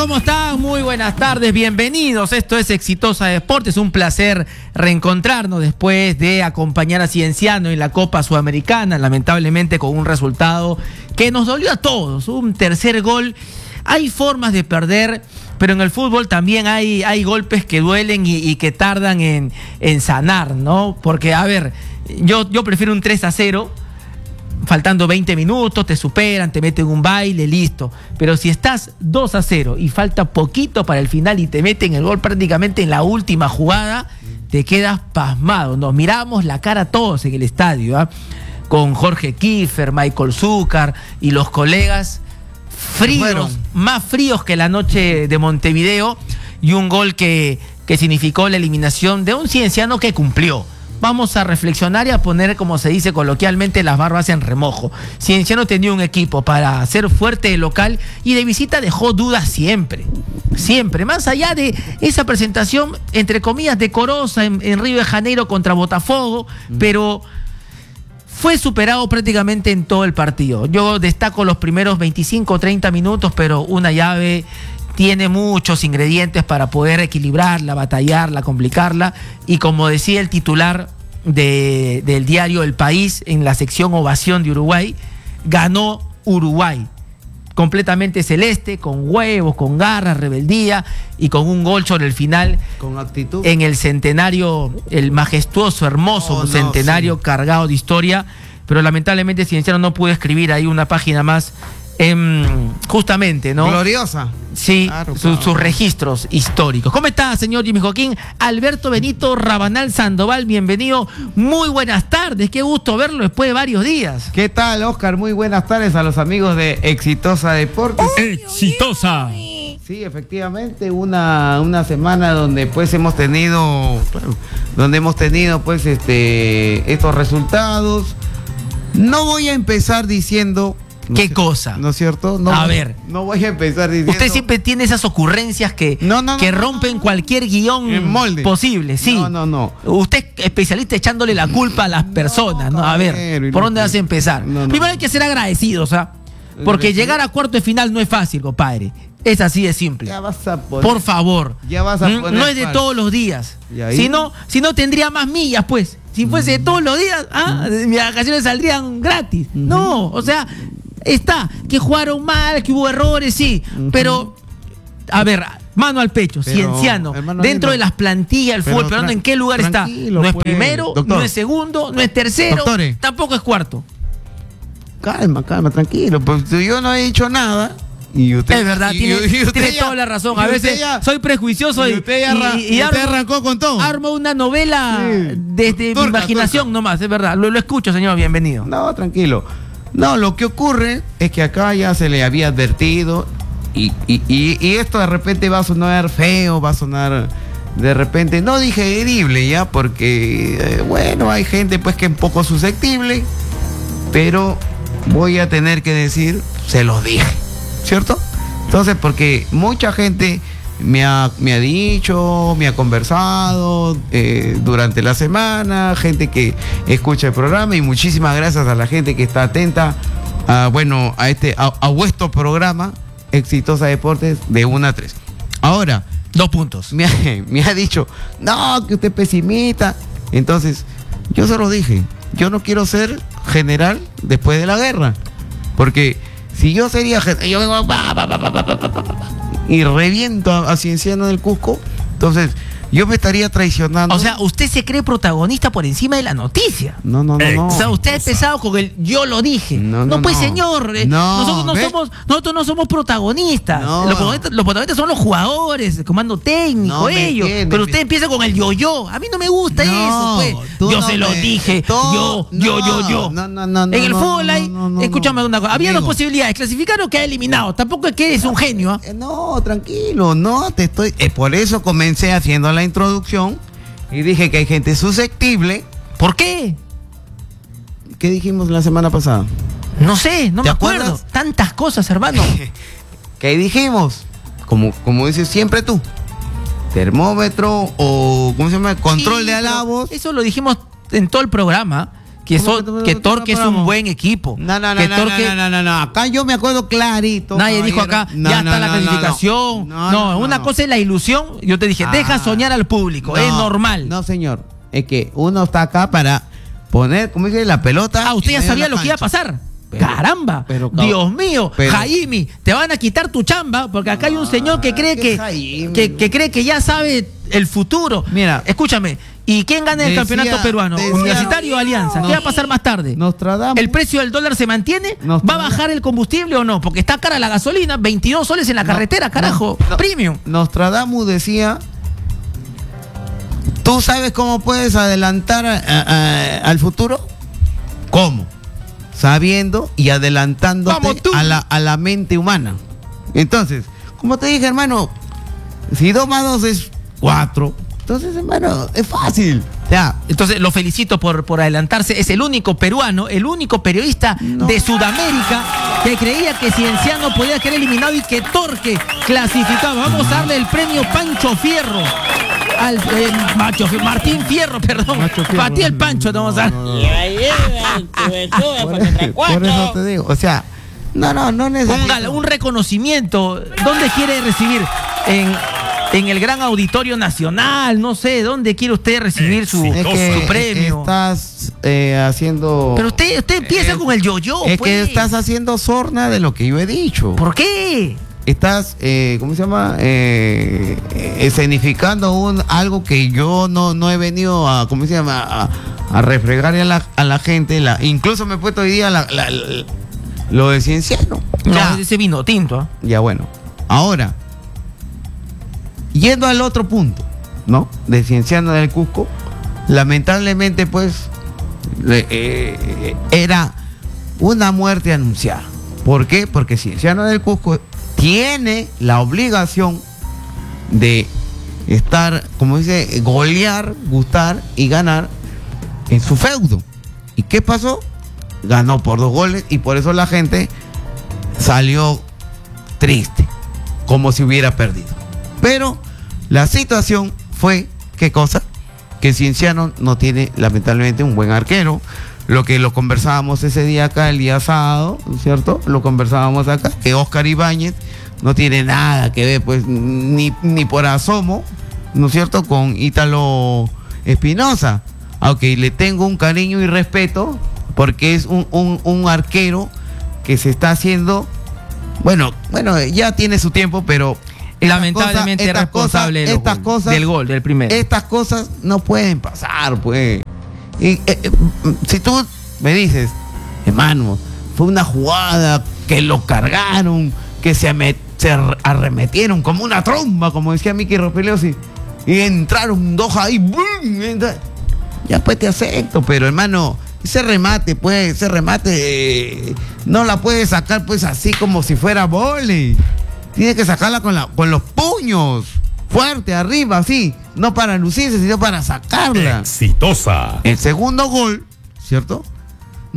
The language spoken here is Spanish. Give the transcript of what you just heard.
¿Cómo están? Muy buenas tardes, bienvenidos. Esto es Exitosa Deportes. Un placer reencontrarnos después de acompañar a Cienciano en la Copa Sudamericana, lamentablemente con un resultado que nos dolió a todos. Un tercer gol. Hay formas de perder, pero en el fútbol también hay golpes que duelen y que tardan en sanar, ¿no? Porque, a ver, yo prefiero un 3-0. Faltando 20 minutos, te superan, te meten un baile, listo. Pero si estás 2-0 y falta poquito para el final y te meten el gol prácticamente en la última jugada, te quedas pasmado. Nos miramos la cara todos en el estadio, ¿eh? Con Jorge Kiefer, Michael Zúcar y los colegas fríos, más fríos que la noche de Montevideo, y un gol que significó la eliminación de un Cienciano que cumplió. Vamos a reflexionar y a poner, como se dice coloquialmente, las barbas en remojo. Cienciano tenía un equipo para ser fuerte de local y de visita dejó dudas siempre. Siempre. Más allá de esa presentación, entre comillas, decorosa en Río de Janeiro contra Botafogo, pero fue superado prácticamente en todo el partido. Yo destaco los primeros 25 o 30 minutos, pero una llave tiene muchos ingredientes para poder equilibrarla, batallarla, complicarla, y como decía el titular del diario El País en la sección Ovación de Uruguay, ganó Uruguay, completamente celeste, con huevos, con garras, rebeldía y con un gol sobre el final, con actitud, en el centenario, el majestuoso, hermoso centenario, sí, cargado de historia. Pero lamentablemente Cienciano no pudo escribir ahí una página más, justamente, ¿no? Gloriosa. Sí, claro. Sus registros históricos. ¿Cómo está, señor Jimmy Joaquín? Alberto Benito Rabanal Sandoval, bienvenido. Muy buenas tardes, qué gusto verlo después de varios días. ¿Qué tal, Oscar? Muy buenas tardes a los amigos de Exitosa Deportes. ¡Exitosa! Sí, efectivamente, una semana donde pues hemos tenido pues estos resultados. No voy a empezar diciendo ¿qué cosa? ¿No es cierto? No, a ver. No voy a empezar diciendo. Usted siempre tiene esas ocurrencias que rompen cualquier guión posible, sí. No. Usted es especialista echándole la culpa a las personas, ¿no? A ver, ¿por dónde vas a empezar? Primero hay que ser agradecidos, ¿ah? Porque llegar a cuarto de final no es fácil, compadre. Es así de simple. Ya vas a poner, por favor. Ya vas a poner. No es de todos los días. Si no tendría más millas, pues. Si fuese de todos los días, mis vacaciones saldrían gratis. No, o sea, está, que jugaron mal, que hubo errores, sí, pero, a ver, mano al pecho, Cienciano, dentro de las plantillas del fútbol, pero ¿en qué lugar está? No es primero, no es segundo, no es tercero, tampoco es cuarto. Calma, tranquilo, pues yo no he dicho nada. Y usted, es verdad, tiene toda la razón. A veces soy prejuicioso y arrancó con todo. Armo una novela desde mi imaginación nomás, es verdad. Lo escucho, señor, bienvenido. No, tranquilo. No, lo que ocurre es que acá ya se le había advertido y esto de repente va a sonar feo, va a sonar de repente no digerible ya, porque bueno, hay gente pues que es un poco susceptible, pero voy a tener que decir, se los dije, ¿cierto? Entonces, porque mucha gente me ha dicho, me ha conversado durante la semana, gente que escucha el programa, y muchísimas gracias a la gente que está atenta a vuestro programa Exitosa Deportes de 1 a 3. Ahora, 2 puntos. Me ha dicho, no, que usted es pesimista. Entonces, yo se lo dije, yo no quiero ser general después de la guerra, porque si yo sería general, yo vengo y reviento a Cienciano del Cusco, entonces yo me estaría traicionando. O sea, usted se cree protagonista por encima de la noticia. No. O sea, usted ha empezado con el yo lo dije. No, pues, señor. Nosotros no somos protagonistas. Los protagonistas son los jugadores, el comando técnico, ellos. Pero usted empieza con el yo. A mí no me gusta eso, pues. Yo se lo dije. Yo. En el fútbol hay, escúchame una cosa, había 2 posibilidades: clasificar o quedar eliminado. Tampoco es que eres un genio. No, tranquilo, por eso comencé haciendo la introducción y dije que hay gente susceptible. ¿Por qué? ¿Qué dijimos la semana pasada? No sé, no me acuerdo. Tantas cosas, hermano. ¿Qué dijimos? Como dices siempre tú, termómetro o ¿cómo se llama? Control de alabos. Eso lo dijimos en todo el programa, que Torque es un buen equipo. No. Acá yo me acuerdo clarito. Nadie dijo acá, ya está la clasificación. Una cosa es la ilusión. Yo te dije, deja soñar al público, es normal. No, señor. Es que uno está acá para poner, como dice, la pelota. Usted ya sabía lo que iba a pasar. Caramba, Dios mío, Jaime, te van a quitar tu chamba porque acá hay un señor que cree que cree que ya sabe el futuro. Mira, escúchame, ¿y quién gana el campeonato peruano? ¿Universitario o Alianza? ¿Qué va a pasar más tarde? Nostradamus. ¿El precio del dólar se mantiene? ¿Va a bajar el combustible o no? Porque está cara la gasolina, 22 soles en la carretera, carajo, premium. Nostradamus decía, ¿tú sabes cómo puedes adelantar al futuro? ¿Cómo? Sabiendo y adelantándote a la mente humana. Entonces, como te dije, hermano, si 2 más 2 es 4, entonces, hermano, es fácil. Ya. Entonces, lo felicito por adelantarse. Es el único peruano, el único periodista de Sudamérica que creía que Cienciano podía quedar eliminado y que Torque clasificaba. Vamos a darle el premio Pancho Fierro. Martín Fierro, perdón. Para ti el Pancho te vamos a dar. Por eso te digo, o sea, no necesito. Un reconocimiento. ¿Dónde quiere recibir? En el gran auditorio nacional, no sé, ¿dónde quiere usted recibir su premio? Estás haciendo. Pero usted empieza con el yo-yo. Es que estás haciendo sorna de lo que yo he dicho. ¿Por qué? Estás, ¿cómo se llama? Escenificando algo que yo no he venido a, ¿cómo se llama? A refregar a la gente. Incluso me he puesto hoy día lo de Cienciano. No, ese vino tinto. Ya, bueno. Ahora, yendo al otro punto, ¿no? De Cienciano del Cusco, lamentablemente, pues, era una muerte anunciada. ¿Por qué? Porque Cienciano del Cusco tiene la obligación de estar, como dice, golear, gustar y ganar en su feudo. ¿Y qué pasó? Ganó por 2 goles y por eso la gente salió triste, como si hubiera perdido. Pero la situación fue, ¿qué cosa? Que Cienciano no tiene, lamentablemente, un buen arquero. Lo conversábamos ese día acá, el día sábado, ¿no es cierto? Lo conversábamos acá, que Oscar Ibáñez no tiene nada que ver, pues, ni por asomo, ¿no es cierto?, con Ítalo Espinosa. Aunque le tengo un cariño y respeto, porque es un arquero que se está haciendo, bueno, ya tiene su tiempo, pero lamentablemente responsable del gol, del primero. Estas cosas no pueden pasar, pues. Y si tú me dices, hermano, fue una jugada que lo cargaron, que se arremetieron como una tromba, como decía Miki Rospigliosi, y entraron 2 ahí, ¡boom! Ya pues te acepto, pero hermano, ese remate no la puedes sacar pues así como si fuera vóley. Tienes que sacarla con los puños, fuerte, arriba, así, no para lucirse, sino para sacarla. Exitosa. El segundo gol, ¿cierto?